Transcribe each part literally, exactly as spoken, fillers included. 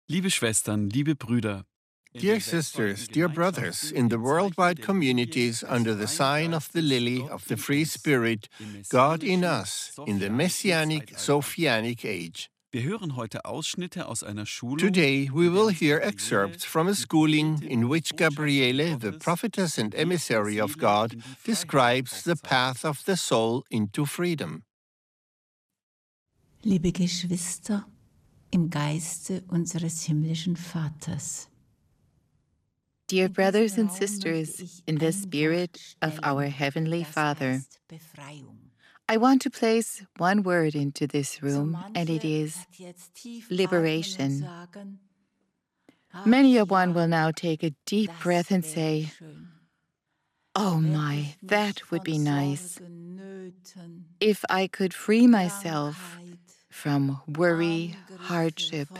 Liebe Schwestern, liebe Brüder, Dear sisters, dear brothers, in the worldwide communities under the sign of the lily of the free spirit, God in us, in the Messianic Sophianic age. wir hören heute Ausschnitte aus einer Schulung. Today we will hear excerpts from a schooling in which Gabriele, the prophetess and emissary of God, describes the path of the soul into freedom. Liebe Geschwister, im Geiste unseres himmlischen Vaters. Dear brothers and sisters, in the spirit of our Heavenly Father, I want to place one word into this room, and it is liberation. Many a one will now take a deep breath and say, "Oh my, that would be nice. If I could free myself from worry, hardship,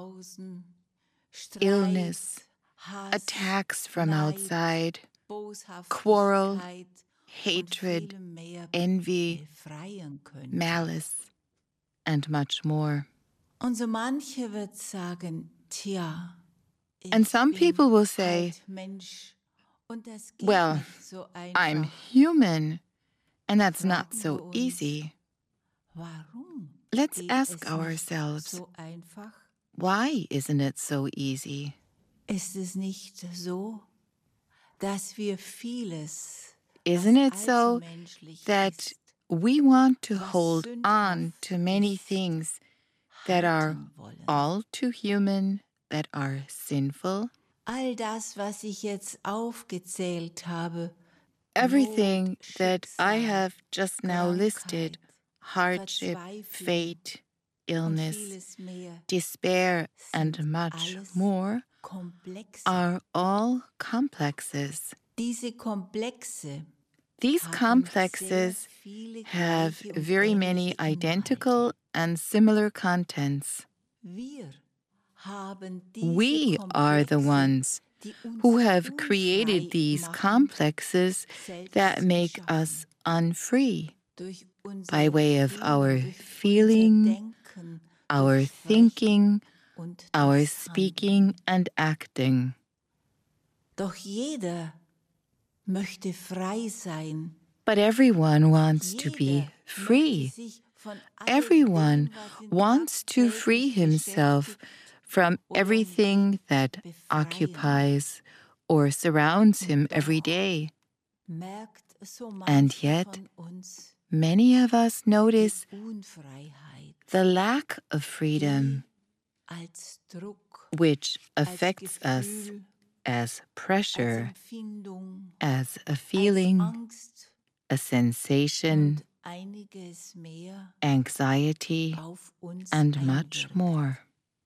illness, attacks from outside, quarrel, hatred, envy, malice, and much more." Und so manche wird sagen, tja, And some people will say, well, I'm human, and that's not so easy. Let's ask ourselves, why isn't it so easy? Ist es nicht so, dass wir vieles, Isn't it so that we want to hold on to many things that are all too human, that are sinful? all das, was ich jetzt aufgezählt habe, Everything that I have just now listed, hardship, fate, illness, vieles mehr, despair, and much more, Komplexe. are all complexes. Diese Komplexe These haben complexes sehr viele have gleiche und very many ähnliche Inhalte. identical and similar contents. Wir haben diese We are the Komplexe, ones die uns who have unfrei created these machen, complexes that make selbst us unfree durch unser by way of Fühlen, our durch feeling, unser Denken, our durch Sprechen thinking, und our das speaking and acting. Doch jeder möchte frei sein. But everyone wants to be Jeder free. möchte sich von all Everyone dem, was ihn wants to tagtäglich free himself beschäftigt, from oder everything that befreien. occupies or surrounds him every day. merkt so And mancher yet, von uns Many of us notice die Unfreiheit, the lack of freedom, die als Druck, which als affects us Gefühl, as als pressure, Empfindung, as a als feeling, Angst a sensation, und einiges mehr anxiety, auf uns and much einwirkt. more.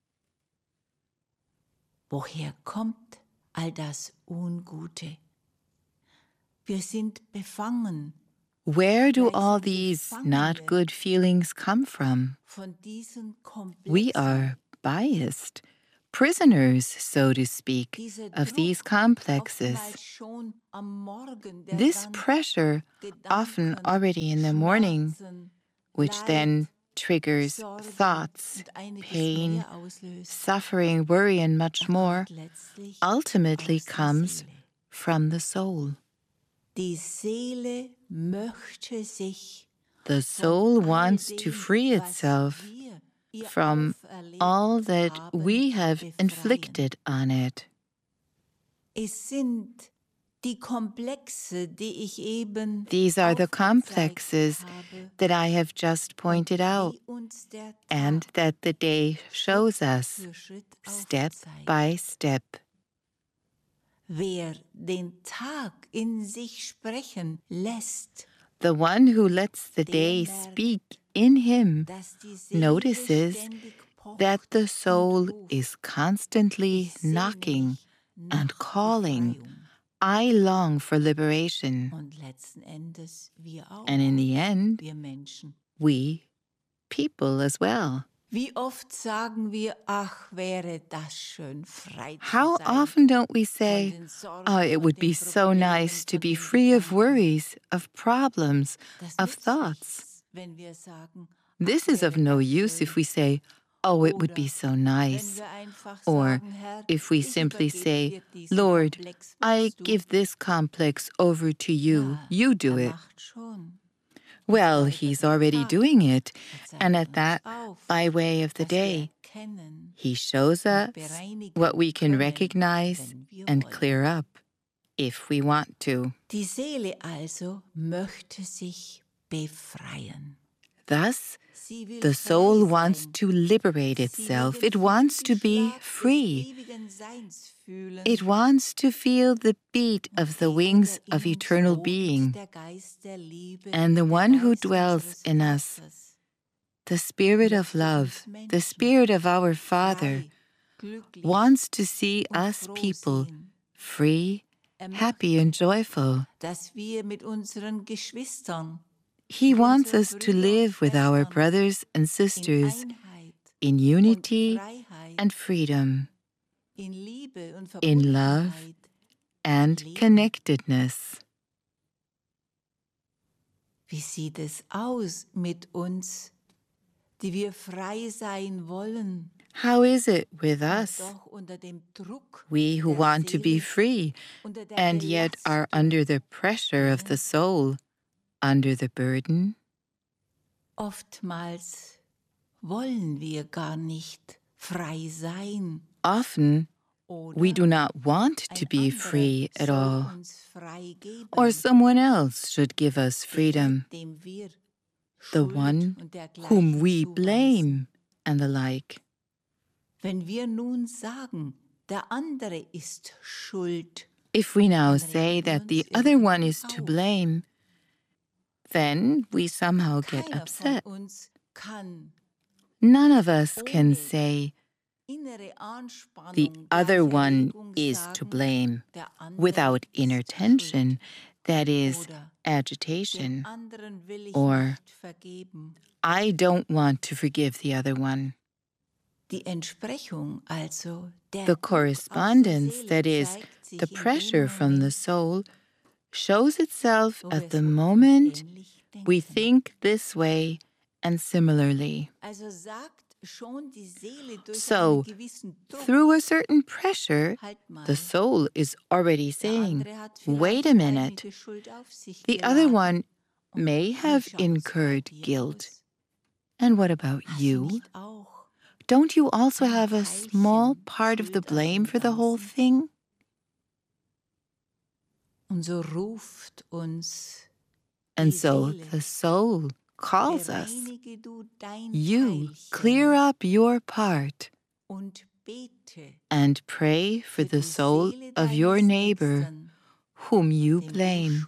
Woher kommt all das Ungute? Wir sind befangen Where do all these not good feelings come from? von diesen We Komplexen. are biased, prisoners, so to speak, Dieser of these Druck, complexes. oftmals schon am Morgen, der This dann pressure, often Gedanken, already in the morning, Schmerzen, which Leid, then triggers Sorgen thoughts, und einiges pain, mehr auslöst suffering, worry, and much und more, kommt letztlich ultimately aus der comes Seele. from the soul. Die Seele möchte sich The von soul all wants to dem, free was itself wir ihr from auferlegt all that haben, we have befreien. inflicted on it. Es sind die Komplexe, die ich eben These are the aufgezeigt complexes habe that I have just pointed und out, die uns der and Tag that the day shows us für Schritt step aufzeigt. by step. Wer den Tag in sich sprechen lässt, The one who lets the der day merkt, speak in him dass die Seele notices ständig pocht that the und soul ruft. is constantly Ich sehne knocking mich and nach calling. Befreiung. I long for liberation. Und letzten Endes wir auch, And in the end, wir Menschen. we people as well. Wie oft sagen wir, ach, wäre das schön, frei zu How sein often don't we von say, den Sorgen oh, it und would den be so Problemen, nice to von be den free of Gedanken. worries, of problems, Das of nützt thoughts. nichts, wenn wir sagen, This ach, is of wäre no das use schön, if we say, oh, it would be so nice. Or if we simply say, Lord, I give this complex over to you, you do it. Well, he's already doing it, and at that, by way of the day, he shows us what we can recognize and clear up, if we want to. Die Seele also möchte sich befreien. Thus, the soul wants to liberate itself. It wants to be free. It wants to feel the beat of the wings of eternal being. And the one who dwells in us, the Spirit of love, the Spirit of our Father, wants to see us people free, happy and joyful. He wants us to live with our brothers and sisters in unity and freedom, in love and connectedness. Wie sieht es aus mit uns, die wir frei sein wollen? How is it with us, we who want to be free and yet are under the pressure of the soul, under the burden? Oftmals wollen wir gar nicht frei sein. Often, we do not want to be free at all, or someone else should give us freedom, the one whom we blame, and the like. Wenn wir nun sagen, der andere ist schuld, if we now say that the other one is to blame, then we somehow get upset. None of us can say, the other one is to blame, without inner tension, that is, agitation, or I don't want to forgive the other one. The correspondence, that is, the pressure from the soul, shows itself at the moment we think this way and similarly. So, through a certain pressure, the soul is already saying, wait a minute, the other one may have incurred guilt. And what about you? Don't you also have a small part of the blame for the whole thing? And so the soul calls us, you clear up your part and pray for the soul of your neighbor whom you blame.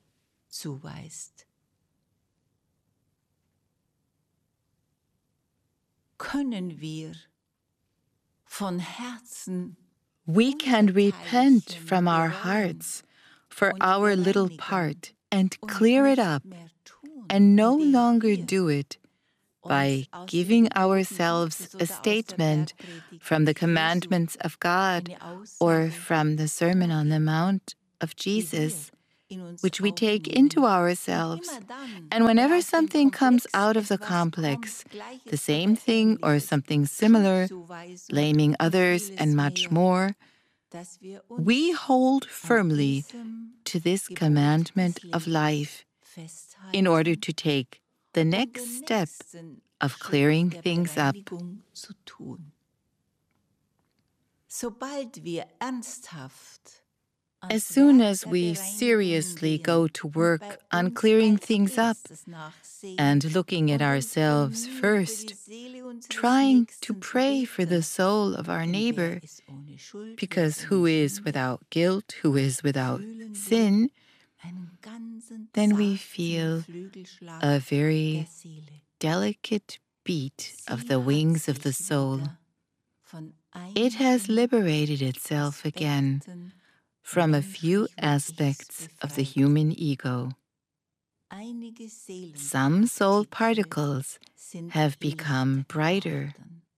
We can repent from our hearts for our little part and clear it up, and no longer do it by giving ourselves a statement from the commandments of God or from the Sermon on the Mount of Jesus, which we take into ourselves. And whenever something comes out of the complex, the same thing or something similar, blaming others and much more, we hold firmly to this commandment of life in order to take the next step of clearing things up. As soon as we seriously go to work on clearing things up and looking at ourselves first, trying to pray for the soul of our neighbor, because who is without guilt, who is without sin, then we feel a very delicate beat of the wings of the soul. It has liberated itself again from a few aspects of the human ego. Some soul particles have become brighter.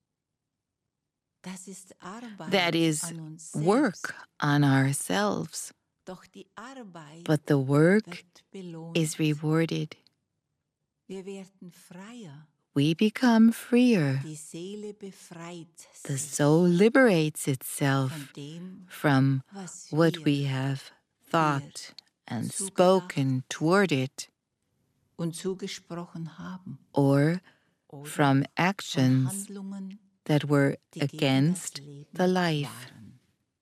That is work on ourselves. But the work is rewarded. we become freer. Die Seele befreit The sich soul liberates itself von dem, from was what wir we have thought and zugedacht spoken toward it, und zugesprochen haben, or oder from von actions Handlungen, that were die gegen das against Leben the life. waren.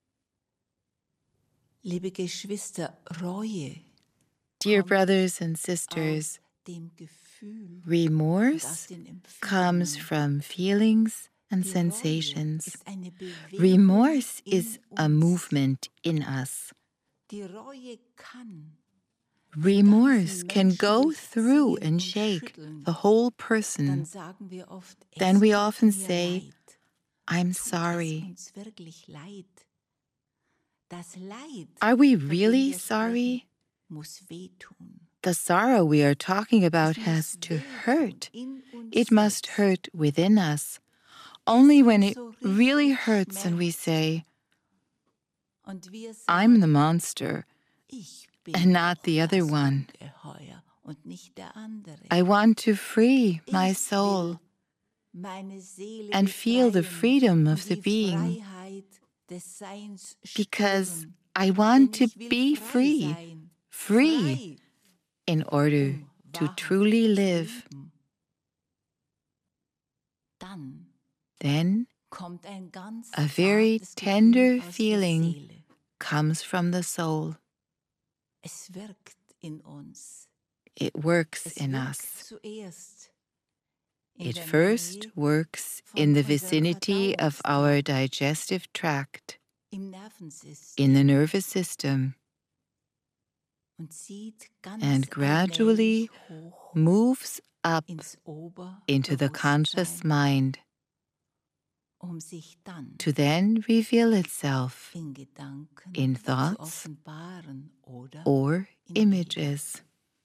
Liebe Geschwister, Reue Dear kommt brothers and sisters, aus dem Gefühl und aus remorse den comes Empfindungen. from feelings and Die Reue sensations. ist eine Bewegung Remorse in is a uns. movement in us. Die Reue kann Remorse ganzen can Menschen go through durchziehen and und shake schütteln. the whole Dann person. sagen wir oft, es Then we tut often mir say, leid. I'm Tut es sorry. uns wirklich leid? Das Leid, Are we von dem really wir sorry? sprechen, muss wehtun. The sorrow we are talking about Es has muss to wehtun hurt. in uns It must selbst. hurt within us. Only when muss it so really richtig hurts and we schmerzen. say, Und wir I'm the sagen, monster ich bin and not doch the other das one. Ungeheuer und nicht der andere. I want to free my Ich soul will meine Seele and feel the befreien freedom und of the die being Freiheit des Seins because spüren. I want to Denn ich will be frei free, sein, free frei, in order um to wahrhaft truly zu live. leben. Dann Then kommt ein ganz a very zartes tender Gefühl aus der feeling Seele. comes from the soul. Es wirkt in uns. It works Es in wirkt us. zuerst in It der first Nähe works von in the unserem vicinity of our Verdauungstrakt, digestive tract, im Nervensystem, in the nervous system, und zieht ganz and gradually allmählich hoch moves up ins into the conscious Oberbewusstsein, mind um sich dann to then reveal itself in Gedanken in zu thoughts offenbaren oder or in Bildern. images.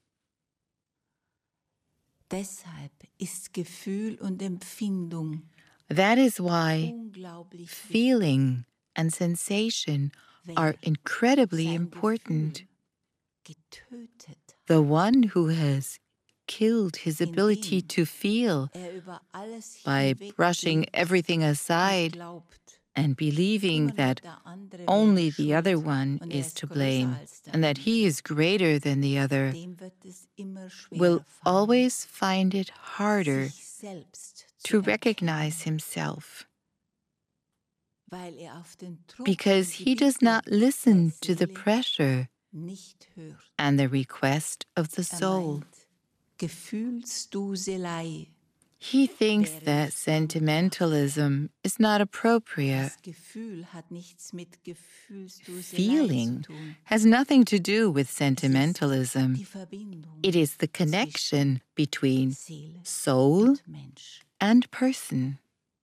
Deshalb ist Gefühl und Empfindung That is why unglaublich wichtig. feeling and sensation are Wer incredibly sein important. Gefühl getötet, The one who has killed his ability indem to feel er über alles by brushing hinweggeht everything und aside glaubt, and believing immer nur that der andere wäre only the schuld other one und er is ist to größer blame als der and that he andere. is greater than the other, Dem wird es immer will schwerer fallen, always find it harder sich selbst to zu recognize erkennen, himself weil er auf den Druck because und die he does Bitte not listen der to the Seele pressure nicht hört. and the request of the Er soul. meint, Gefühlsduselei, He thinks wäre that nicht sentimentalism is not appropriate. das Gefühl hat nichts mit Gefühlsduselei Feeling zu tun. has nothing to do with Es ist sentimentalism. die Verbindung It is the connection between Seele soul und Mensch. and person.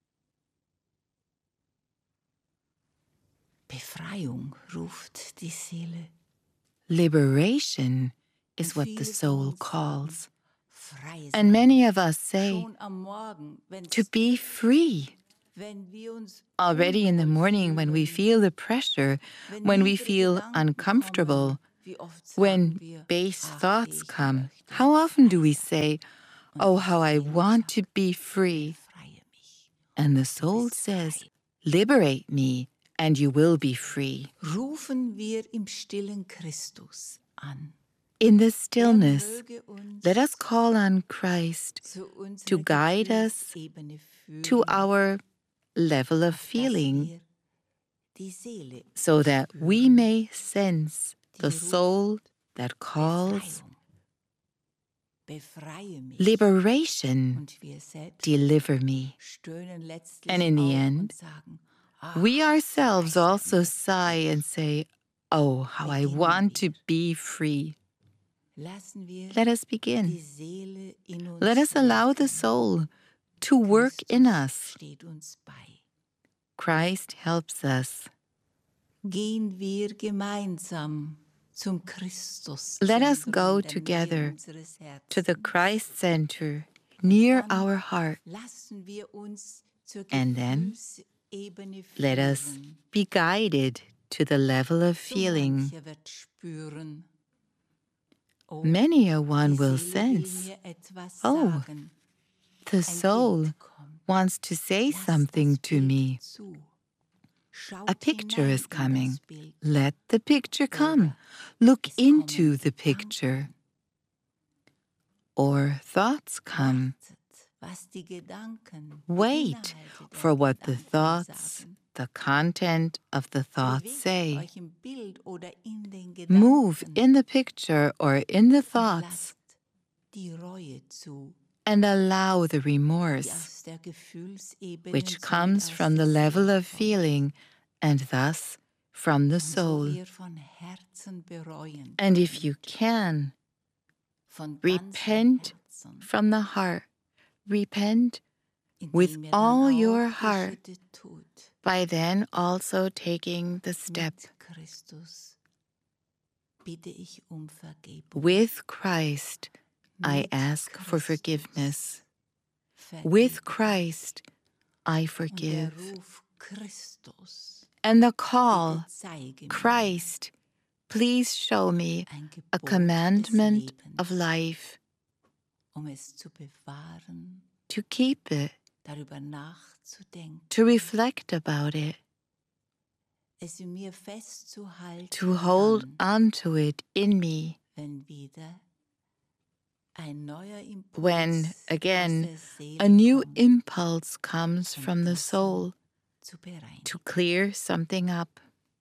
Befreiung ruft die Seele. Liberation is Und what the viele von soul uns calls. sagen, frei And sein. many of us say, Schon am Morgen, wenn's to be free. wenn wir uns Already in the unwohl morning, when we fühlen, feel the pressure, wenn when we niedrige feel Gedanken uncomfortable, kommen, wie oft sagen when wir, base ach, thoughts ich come, möchte how often do frei we sein. say, Und oh, die how I Seele want to sagt, be free? befreie mich. And the Du soul bist says, frei. liberate me, and you will be free. Rufen wir im stillen Christus an. In the Er stillness, möge uns let us call on Christ zu unserer to guide us Gefühlsebene to führen, our level of auf dass feeling wir die Seele so that we spüren, may sense the die soul ruft, that calls Befreie mich. liberation, Und wir selbst deliver me. stöhnen letztlich And in the auf end, und sagen, ach, we ourselves frei sein also möchte sigh ich. and say, oh, how I Beginnen want to wir. be free. Lassen wir Let us die begin. Seele in uns Let us allow the wirken. soul to work in Christus us. steht uns bei. Christ helps us. Gehen wir gemeinsam zum Christus. Let us go in der Nähe together unseres to the Herzens. Christ center near Dann our heart. lassen wir uns zur And then Gefühlsebene let us führen. be guided to the level of So feeling. mancher wird spüren, oh, Many a one die will Seele will sense, mir etwas oh, sagen. The soul wants to say something to me. A picture is coming. Let the picture come. Look into the picture. Or thoughts come. Wait for what the thoughts, the content of the thoughts say. Move in the picture or in the thoughts and allow the remorse, which comes from the level of feeling and thus from the soul. And if you can, repent from the heart. Repent with all your heart, by then also taking the step. With Christ, I ask for forgiveness. With Christ, I forgive. And the call, Christ, please show me a commandment of life, to keep it, to reflect about it, to hold on to it in me. When, again, a new impulse comes from the soul to clear something up.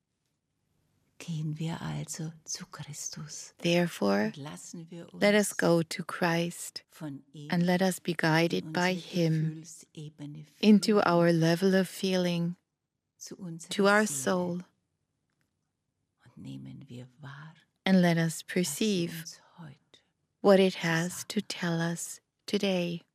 Therefore, let us go to Christ and let us be guided by Him into our level of feeling, to our soul, and let us perceive what it has to tell us today.